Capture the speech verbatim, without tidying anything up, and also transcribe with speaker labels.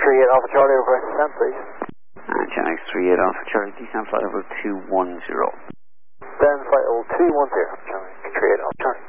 Speaker 1: three eight Alpha Charlie over descent, please.
Speaker 2: And Channel three eight Alpha Charlie, descend flight level two one zero.
Speaker 1: Then flight level two one zero, Channel three eight Alpha Charlie.